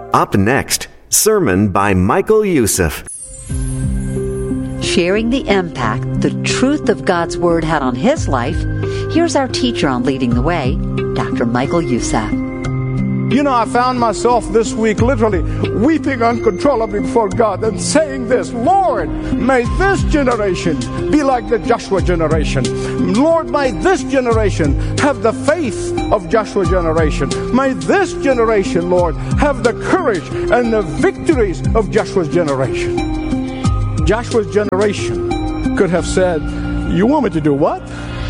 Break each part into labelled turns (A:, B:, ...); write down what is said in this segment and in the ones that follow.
A: Up next, sermon by Michael Youssef.
B: Sharing the impact the truth of God's Word had on his life, here's our teacher on Leading the Way, Dr. Michael Youssef.
C: You know, I found myself this week literally weeping uncontrollably before God and saying this: Lord, may this generation be like the Joshua generation. Lord, may this generation have the faith of Joshua generation. May this generation, Lord, have the courage and the victories of Joshua's generation. Joshua's generation could have said, you want me to do what?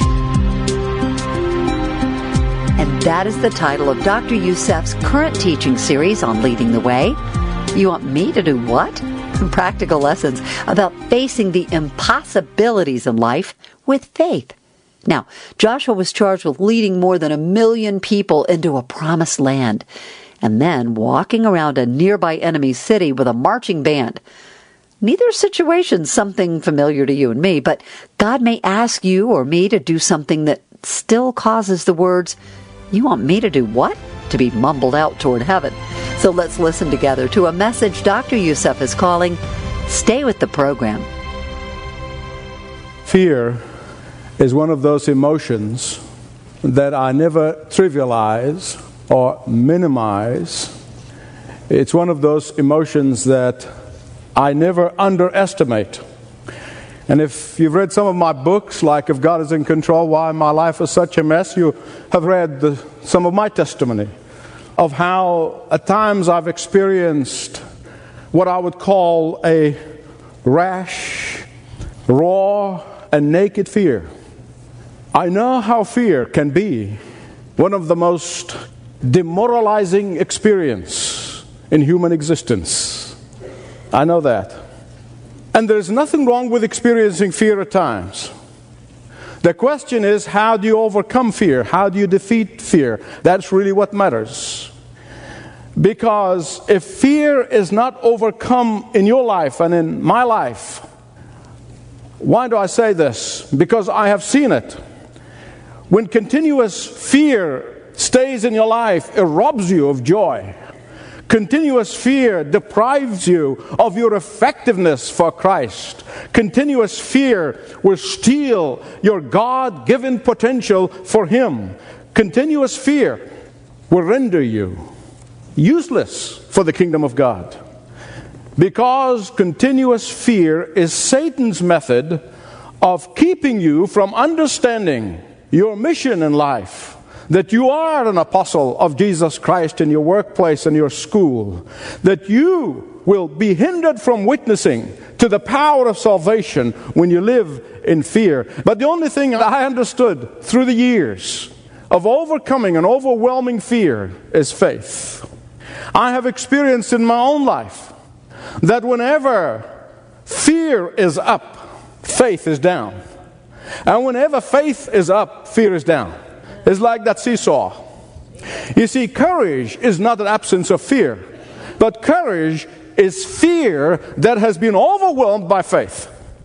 B: And that is the title of Dr. Youssef's current teaching series on Leading the Way. You want me to do what? Practical lessons about facing the impossibilities in life with faith. Now, Joshua was charged with leading more than 1 million people into a promised land, and then walking around a nearby enemy city with a marching band. Neither situation is something familiar to you and me, but God may ask you or me to do something that still causes the words, "You want me to do what?" to be mumbled out toward heaven. So let's listen together to a message Dr. Youssef is calling, Stay with the Program.
C: Fear is one of those emotions that I never trivialize or minimize. It's one of those emotions that I never underestimate. And if you've read some of my books, like If God is in Control, Why My Life is Such a Mess, you have read some of my testimony of how at times I've experienced what I would call a rash, raw, and naked fear. I know how fear can be one of the most demoralizing experiences in human existence. I know that. And there's nothing wrong with experiencing fear at times. The question is, how do you overcome fear? How do you defeat fear? That's really what matters. Because if fear is not overcome in your life and in my life, why do I say this? Because I have seen it. When continuous fear stays in your life, it robs you of joy. Continuous fear deprives you of your effectiveness for Christ. Continuous fear will steal your God-given potential for Him. Continuous fear will render you useless for the kingdom of God. Because continuous fear is Satan's method of keeping you from understanding your mission in life. That you are an apostle of Jesus Christ in your workplace and your school. That you will be hindered from witnessing to the power of salvation when you live in fear. But the only thing I understood through the years of overcoming an overwhelming fear is faith. I have experienced in my own life that whenever fear is up, faith is down. And whenever faith is up, fear is down. It's like that seesaw. You see, courage is not an absence of fear, but courage is fear that has been overwhelmed by faith.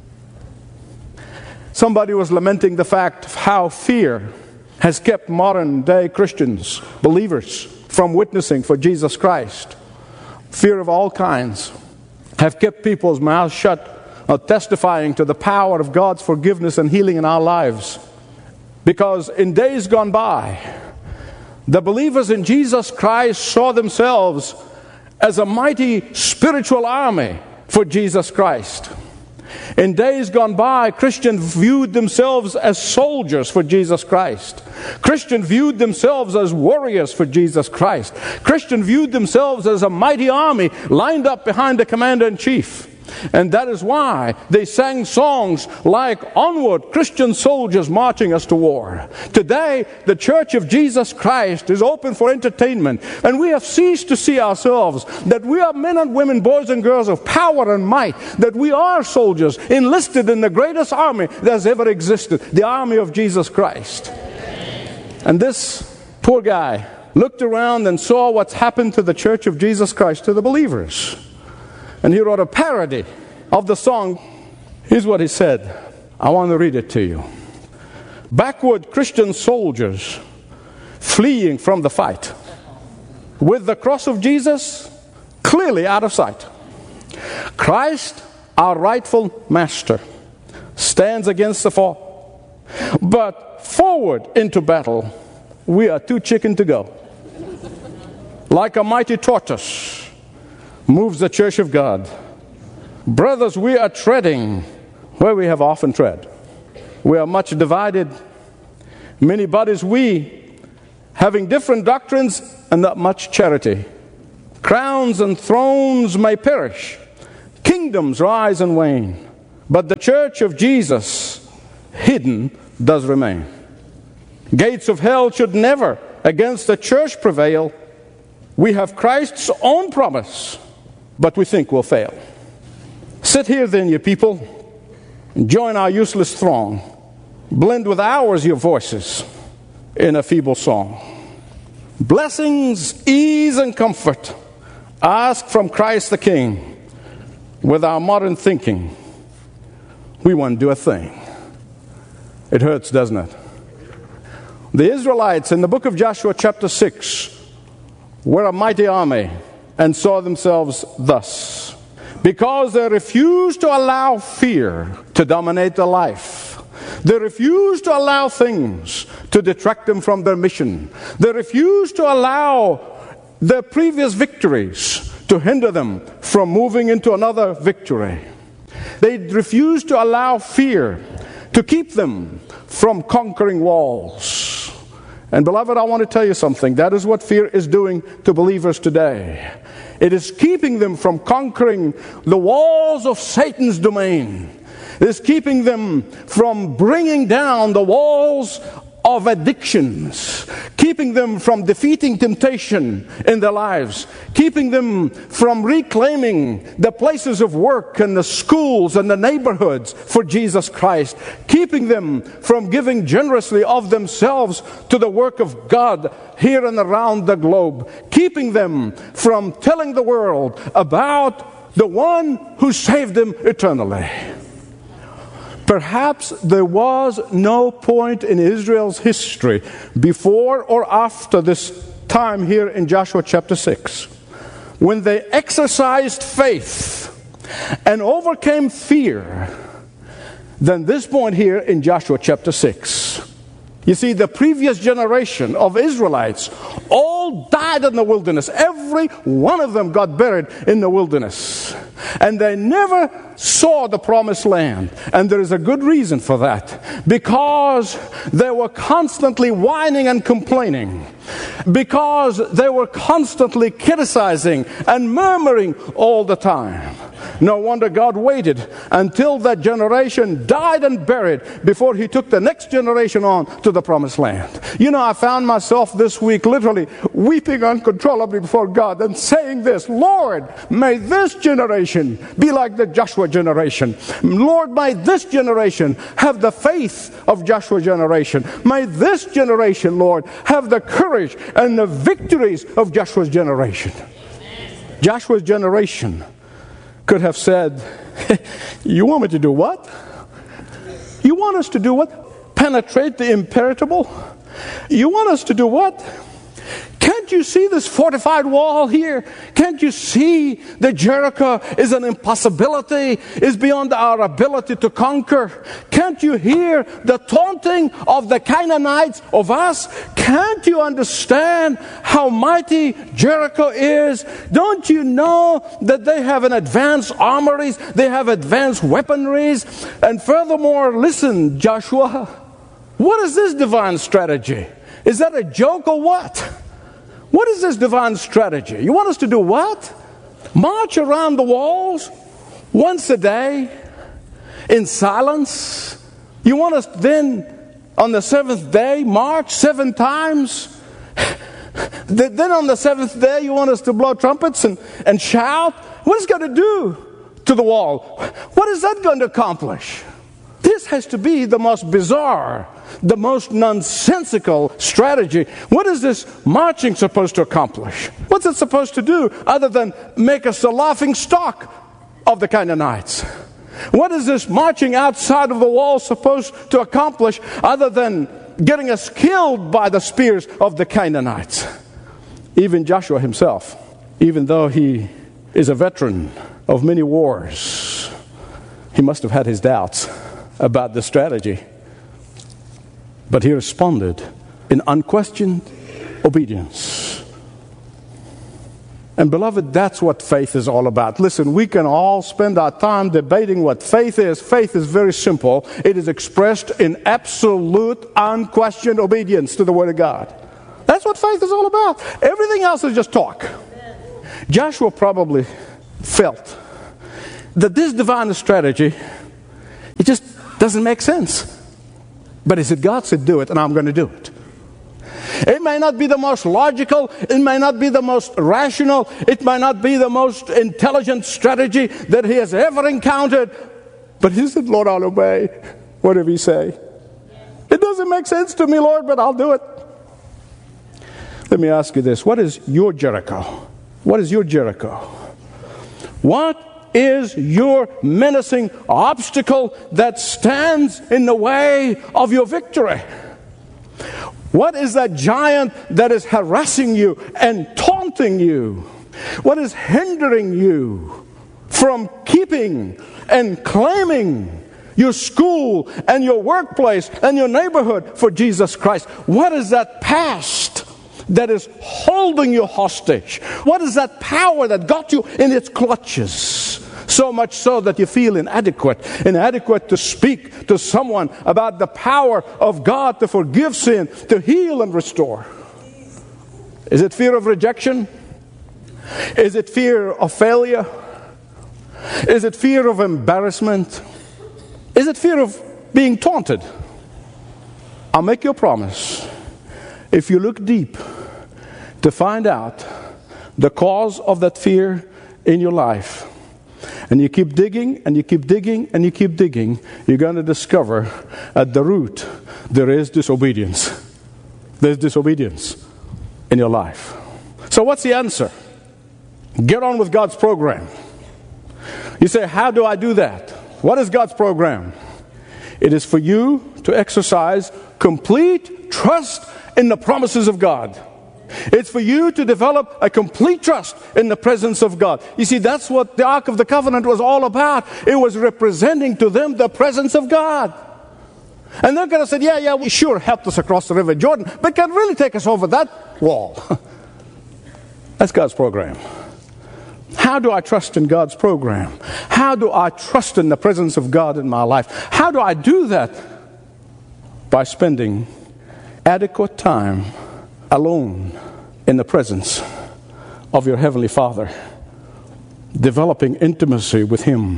C: Somebody was lamenting the fact of how fear has kept modern day Christians, believers, from witnessing for Jesus Christ. Fear of all kinds have kept people's mouths shut, testifying to the power of God's forgiveness and healing in our lives. Because in days gone by, the believers in Jesus Christ saw themselves as a mighty spiritual army for Jesus Christ. In days gone by, Christians viewed themselves as soldiers for Jesus Christ. Christians viewed themselves as warriors for Jesus Christ. Christians viewed themselves as a mighty army lined up behind the commander-in-chief. And that is why they sang songs like "Onward, Christian Soldiers Marching Us to War." Today, the Church of Jesus Christ is open for entertainment, and we have ceased to see ourselves that we are men and women, boys and girls of power and might, that we are soldiers enlisted in the greatest army that has ever existed, the army of Jesus Christ. And this poor guy looked around and saw what's happened to the Church of Jesus Christ, to the believers. And he wrote a parody of the song. Here's what he said. I want to read it to you. Backward Christian soldiers fleeing from the fight. With the cross of Jesus, clearly out of sight. Christ, our rightful master, stands against the foe. But forward into battle, we are too chicken to go. Like a mighty tortoise moves the church of God. Brothers, we are treading where we have often tread. We are much divided. Many bodies we, having different doctrines and not much charity. Crowns and thrones may perish. Kingdoms rise and wane. But the church of Jesus, hidden, does remain. Gates of hell should never against the church prevail. We have Christ's own promise, but we think we'll fail. Sit here then, you people, and join our useless throng. Blend with ours your voices in a feeble song. Blessings, ease, and comfort ask from Christ the King. With our modern thinking, we won't do a thing. It hurts, doesn't it? The Israelites in the book of Joshua chapter 6 were a mighty army and saw themselves thus. Because they refused to allow fear to dominate their life. They refused to allow things to detract them from their mission. They refused to allow their previous victories to hinder them from moving into another victory. They refused to allow fear to keep them from conquering walls. And beloved, I want to tell you something. That is what fear is doing to believers today. It is keeping them from conquering the walls of Satan's domain. It is keeping them from bringing down the walls of addictions, keeping them from defeating temptation in their lives, keeping them from reclaiming the places of work and the schools and the neighborhoods for Jesus Christ, keeping them from giving generously of themselves to the work of God here and around the globe, keeping them from telling the world about the one who saved them eternally. Perhaps there was no point in Israel's history before or after this time here in Joshua chapter 6 when they exercised faith and overcame fear than this point here in Joshua chapter 6. You see, the previous generation of Israelites all died in the wilderness. Every one of them got buried in the wilderness. And they never saw the promised land. And there is a good reason for that. Because they were constantly whining and complaining. Because they were constantly criticizing and murmuring all the time. No wonder God waited until that generation died and buried before He took the next generation on to the promised land. You know, I found myself this week literally weeping uncontrollably before God and saying this: Lord, may this generation be like the Joshua generation. Lord, may this generation have the faith of Joshua's generation. May this generation, Lord, have the courage and the victories of Joshua's generation. Joshua's generation could have said, you want me to do what? You want us to do what? Penetrate the impenetrable? You want us to do what? Can't you see this fortified wall here? Can't you see that Jericho is an impossibility, is beyond our ability to conquer? Can't you hear the taunting of the Canaanites of us? Can't you understand how mighty Jericho is? Don't you know that they have an advanced armories, they have advanced weaponries? And furthermore, listen, Joshua, what is this divine strategy? Is that a joke or what? What is this divine strategy? You want us to do what? March around the walls once a day in silence? You want us then on the seventh day march 7 times? Then on the seventh day you want us to blow trumpets and shout? What is it going to do to the wall? What is that going to accomplish? This has to be the most bizarre, the most nonsensical strategy. What is this marching supposed to accomplish? What's it supposed to do other than make us the laughing stock of the Canaanites? What is this marching outside of the wall supposed to accomplish other than getting us killed by the spears of the Canaanites? Even Joshua himself, even though he is a veteran of many wars. He must have had his doubts about the strategy. But he responded in unquestioned obedience. And beloved, that's what faith is all about. Listen, we can all spend our time debating what faith is. Faith is very simple. It is expressed in absolute, unquestioned obedience to the Word of God. That's what faith is all about. Everything else is just talk. Joshua probably felt that this divine strategy, it just doesn't make sense. But he said, God said do it, and I'm going to do it. It may not be the most logical, it may not be the most rational, it may not be the most intelligent strategy that he has ever encountered, but he said, Lord, I'll obey whatever you say. It doesn't make sense to me, Lord, but I'll do it. Let me ask you this. What is your Jericho? What is your Jericho? What is your menacing obstacle that stands in the way of your victory? What is that giant that is harassing you and taunting you? What is hindering you from keeping and claiming your school and your workplace and your neighborhood for Jesus Christ? What is that past that is holding you hostage? What is that power that got you in its clutches? So much so that you feel inadequate to speak to someone about the power of God to forgive sin, to heal and restore. Is it fear of rejection? Is it fear of failure? Is it fear of embarrassment? Is it fear of being taunted? I'll make you a promise. If you look deep to find out the cause of that fear in your life, and you keep digging, and you keep digging, and you keep digging, you're going to discover at the root there is disobedience. There's disobedience in your life. So what's the answer? Get on with God's program. You say, how do I do that? What is God's program? It is for you to exercise complete trust in the promises of God. It's for you to develop a complete trust in the presence of God. You see, that's what the Ark of the Covenant was all about. It was representing to them the presence of God. And they're going to say, yeah, we sure helped us across the River Jordan, but can really take us over that wall. That's God's program. How do I trust in God's program? How do I trust in the presence of God in my life? How do I do that? By spending adequate time alone in the presence of your Heavenly Father, developing intimacy with Him.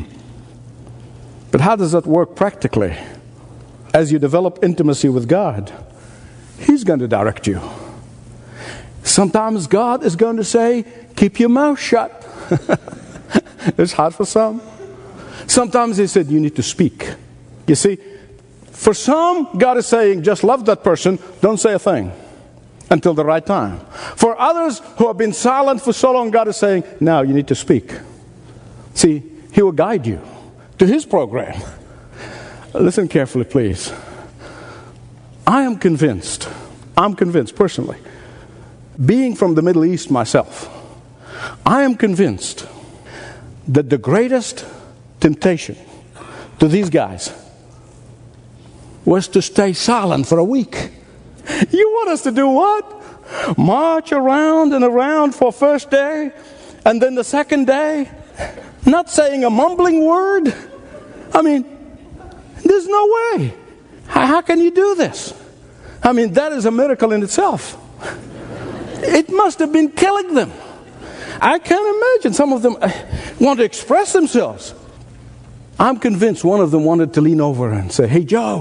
C: But how does that work practically? As you develop intimacy with God, He's going to direct you. Sometimes God is going to say, keep your mouth shut. It's hard for some. Sometimes He said, you need to speak. You see, for some, God is saying, just love that person, don't say a thing until the right time. For others who have been silent for so long, God is saying, now you need to speak. See, He will guide you to His program. Listen carefully, please. I'm convinced personally, being from the Middle East myself, I am convinced that the greatest temptation to these guys was to stay silent for a week. You want us to do what? March around and around for first day, and then the second day, not saying a mumbling word? I mean, there's no way. How can you do this? I mean, that is a miracle in itself. It must have been killing them. I can't imagine. Some of them want to express themselves. I'm convinced one of them wanted to lean over and say, hey, Joe,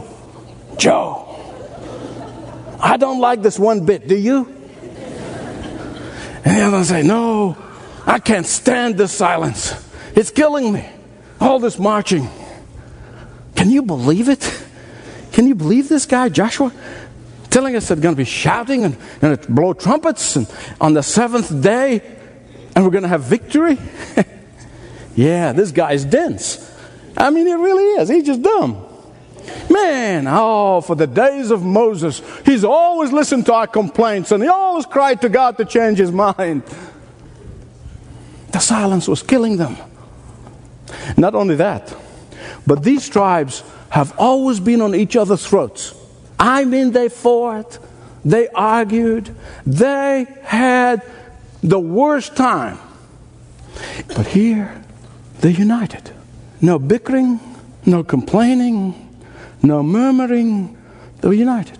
C: I don't like this one bit, do you? And the other one say, no, I can't stand this silence. It's killing me. All this marching. Can you believe it? Can you believe this guy, Joshua, telling us that we're going to be shouting and going to blow trumpets and on the seventh day, and we're going to have victory? Yeah, this guy's dense. I mean, he really is. He's just dumb. Man, for the days of Moses, he's always listened to our complaints and he always cried to God to change his mind. The silence was killing them. Not only that, but these tribes have always been on each other's throats. I mean, they fought, they argued, they had the worst time. But here, they're united. No bickering, no complaining, no murmuring. They're united.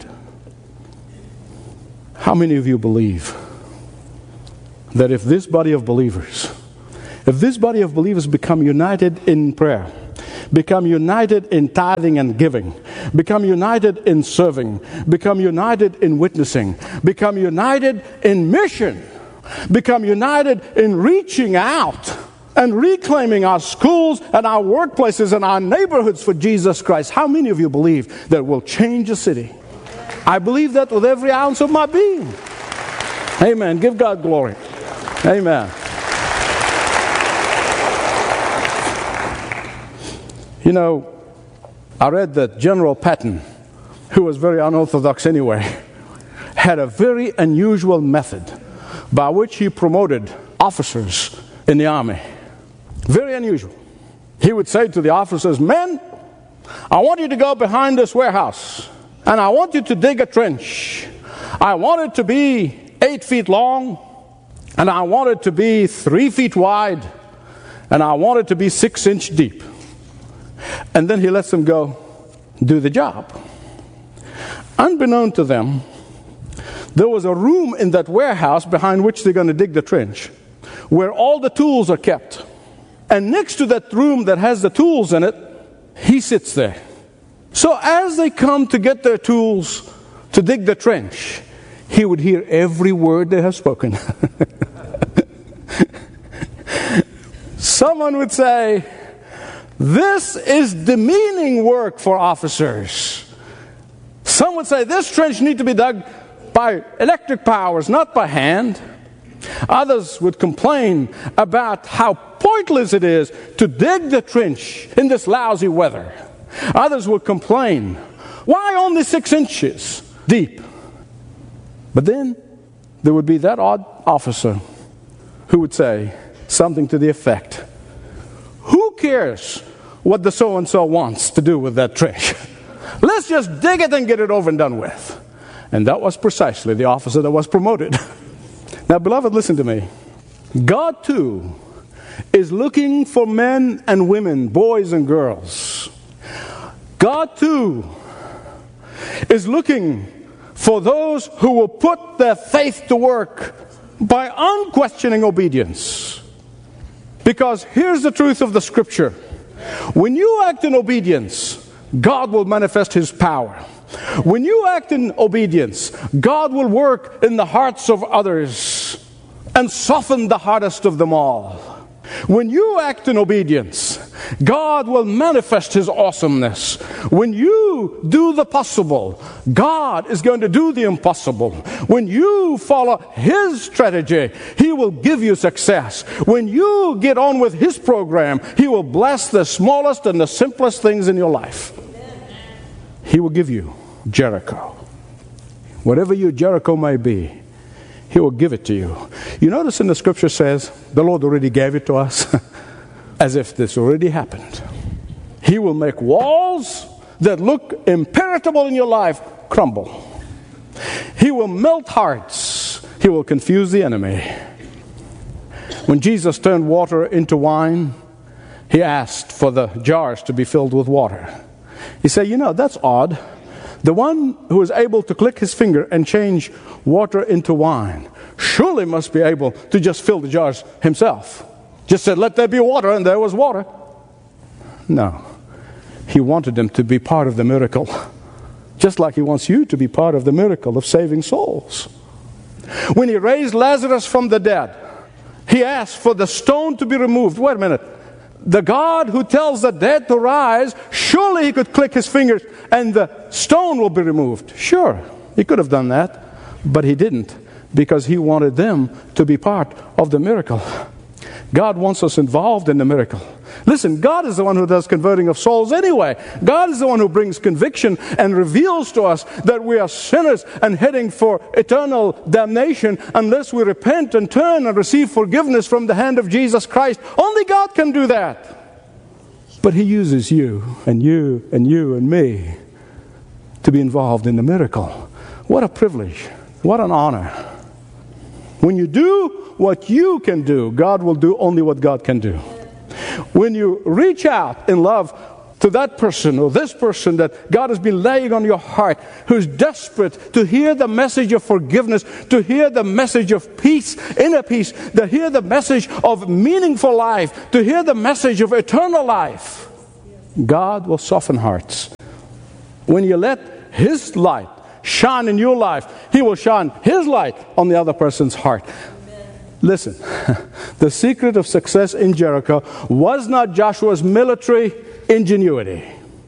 C: How many of you believe that if this body of believers become united in prayer, become united in tithing and giving, become united in serving, become united in witnessing, become united in mission, become united in reaching out and reclaiming our schools and our workplaces and our neighborhoods for Jesus Christ, how many of you believe that will change a city? I believe that with every ounce of my being. Amen. Give God glory. Amen. You know, I read that General Patton, who was very unorthodox anyway, had a very unusual method by which he promoted officers in the army. Very unusual. He would say to the officers, "Men, I want you to go behind this warehouse, and I want you to dig a trench. I want it to be 8 feet long, and I want it to be 3 feet wide, and I want it to be 6 inches deep." And then he lets them go do the job. Unbeknown to them, there was a room in that warehouse behind which they're going to dig the trench, where all the tools are kept. And next to that room that has the tools in it, he sits there. So as they come to get their tools to dig the trench, he would hear every word they have spoken. Someone would say, "This is demeaning work for officers." Some would say, "This trench needs to be dug by electric powers, not by hand." Others would complain about how pointless it is to dig the trench in this lousy weather. Others would complain, "Why only 6 inches deep?" But then there would be that odd officer who would say something to the effect, "Who cares what the so-and-so wants to do with that trench? Let's just dig it and get it over and done with." And that was precisely the officer that was promoted. Now, beloved, listen to me. God, too, is looking for men and women, boys and girls. God, too, is looking for those who will put their faith to work by unquestioning obedience. Because here's the truth of the Scripture. When you act in obedience, God will manifest His power. When you act in obedience, God will work in the hearts of others and soften the hardest of them all. When you act in obedience, God will manifest His awesomeness. When you do the possible, God is going to do the impossible. When you follow His strategy, He will give you success. When you get on with His program, He will bless the smallest and the simplest things in your life. He will give you Jericho. Whatever your Jericho may be, He will give it to you. You notice in the Scripture says, the Lord already gave it to us, as if this already happened. He will make walls that look impenetrable in your life crumble. He will melt hearts. He will confuse the enemy. When Jesus turned water into wine, He asked for the jars to be filled with water. He said, "You know, that's odd. The one who is able to click his finger and change water into wine surely must be able to just fill the jars himself. Just said, 'Let there be water,' and there was water." No. He wanted them to be part of the miracle. Just like He wants you to be part of the miracle of saving souls. When He raised Lazarus from the dead, He asked for the stone to be removed. Wait a minute. The God who tells the dead to rise, surely He could click His fingers and the stone will be removed. Sure, He could have done that, but He didn't, because He wanted them to be part of the miracle. God wants us involved in the miracle. Listen, God is the one who does converting of souls anyway. God is the one who brings conviction and reveals to us that we are sinners and heading for eternal damnation unless we repent and turn and receive forgiveness from the hand of Jesus Christ. Only God can do that. But He uses you and you and you and me to be involved in the miracle. What a privilege. What an honor. When you do what you can do, God will do only what God can do. When you reach out in love to that person or this person that God has been laying on your heart, who's desperate to hear the message of forgiveness, to hear the message of peace, inner peace, to hear the message of meaningful life, to hear the message of eternal life, God will soften hearts. When you let His light shine in your life, He will shine His light on the other person's heart. Listen, the secret of success in Jericho was not Joshua's military ingenuity.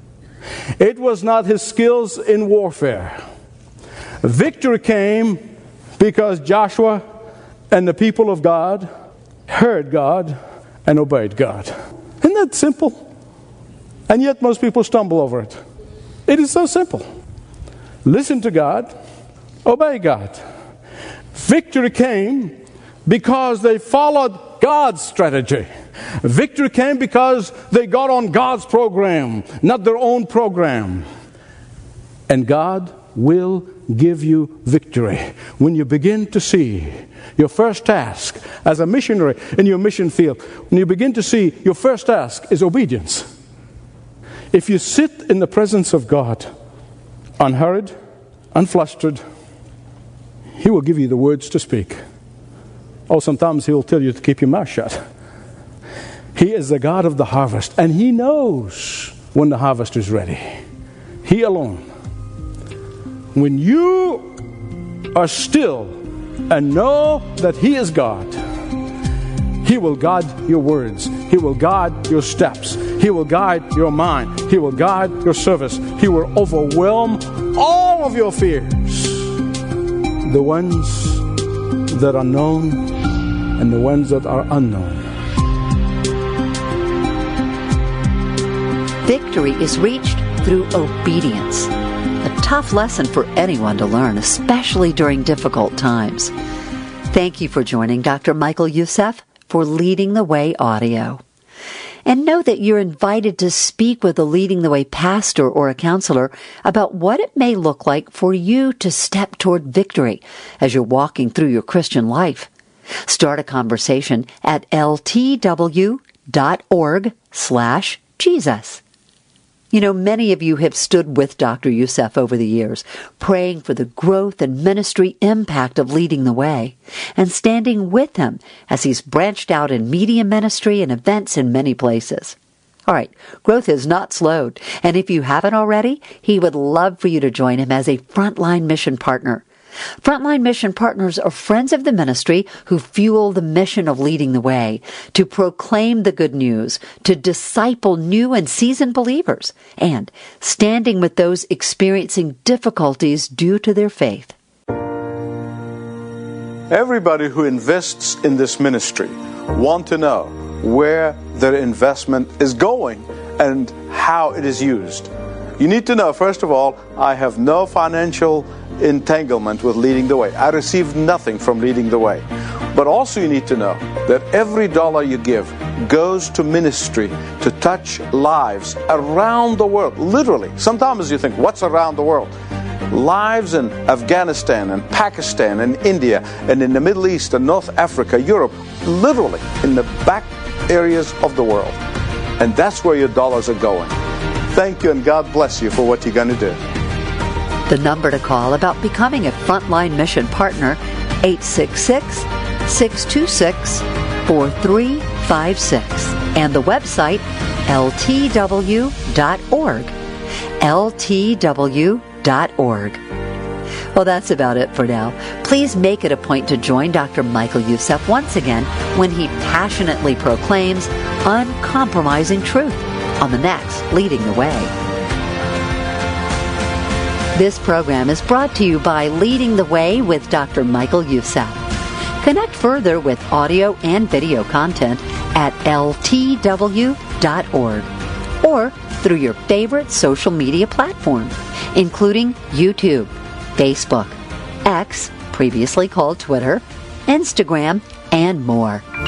C: It was not his skills in warfare. Victory came because Joshua and the people of God heard God and obeyed God. Isn't that simple? And yet most people stumble over it. It is so simple. Listen to God, obey God. Victory came because they followed God's strategy. Victory came because they got on God's program, not their own program. And God will give you victory when you begin to see your first task as a missionary in your mission field. When you begin to see your first task is obedience. If you sit in the presence of God, unhurried, unflustered, He will give you the words to speak. Oh, sometimes He will tell you to keep your mouth shut. He is the God of the harvest, and He knows when the harvest is ready. He alone. When you are still and know that He is God, He will guide your words. He will guide your steps. He will guide your mind. He will guide your service. He will overwhelm all of your fears. The ones that are known and the ones that are unknown.
B: Victory is reached through obedience. A tough lesson for anyone to learn, especially during difficult times. Thank you for joining Dr. Michael Youssef for Leading the Way Audio. And know that you're invited to speak with a Leading the Way pastor or a counselor about what it may look like for you to step toward victory as you're walking through your Christian life. Start a conversation at ltw.org/Jesus. You know, many of you have stood with Dr. Youssef over the years, praying for the growth and ministry impact of Leading the Way, and standing with him as he's branched out in media ministry and events in many places. All right, growth has not slowed, and if you haven't already, he would love for you to join him as a frontline mission partner. Frontline mission partners are friends of the ministry who fuel the mission of Leading the Way, to proclaim the good news, to disciple new and seasoned believers, and standing with those experiencing difficulties due to their faith.
C: Everybody who invests in this ministry wants to know where their investment is going and how it is used. You need to know, first of all, I have no financial entanglement with Leading the Way. I receive nothing from Leading the Way. But also you need to know that every dollar you give goes to ministry to touch lives around the world. Literally. Sometimes you think, what's around the world? Lives in Afghanistan and Pakistan and India and in the Middle East and North Africa, Europe, literally in the back areas of the world. And that's where your dollars are going. Thank you, and God bless you for what you're going to do.
B: The number to call about becoming a frontline mission partner, 866-626-4356. And the website, ltw.org. ltw.org. Well, that's about it for now. Please make it a point to join Dr. Michael Youssef once again when he passionately proclaims uncompromising truth on the next Leading the Way. This program is brought to you by Leading the Way with Dr. Michael Youssef. Connect further with audio and video content at ltw.org or through your favorite social media platform, including YouTube, Facebook, X, previously called Twitter, Instagram, and more.